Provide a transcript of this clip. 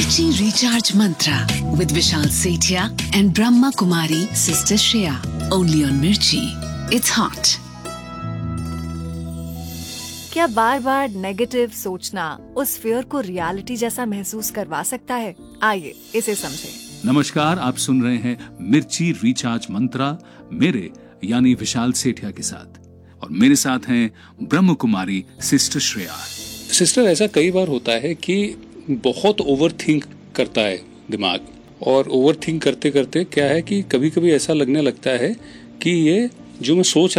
Mirchi Recharge Mantra with Vishal Sethia and Brahma Kumari Sister Shreya. Only on Mirchi. It's hot. क्या बार बार negative सोचना उस fear को reality जैसा महसूस करवा सकता है? आइए इसे समझें। नमस्कार, आप सुन रहे हैं मिर्ची रिचार्ज मंत्रा मेरे यानी विशाल सेठिया के साथ, और मेरे साथ हैं ब्रह्म कुमारी सिस्टर श्रेया। सिस्टर, ऐसा कई बार होता है कि बहुत ओवर थिंक करता है दिमाग, और ओवर थिंक करते करते क्या है कि कभी कभी ऐसा लगने लगता है कि ये जो मैं सोच